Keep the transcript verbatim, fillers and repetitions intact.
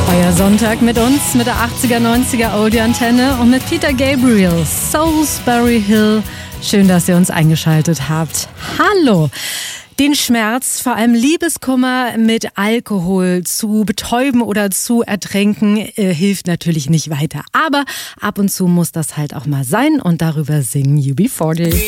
Euer Sonntag mit uns, mit der achtziger, neunziger Audioantenne und mit Peter Gabriel, Salisbury Hill. Schön, dass ihr uns eingeschaltet habt. Hallo! Den Schmerz, vor allem Liebeskummer mit Alkohol zu betäuben oder zu ertränken, äh, hilft natürlich nicht weiter. Aber ab und zu muss das halt auch mal sein und darüber singen U B vierzig.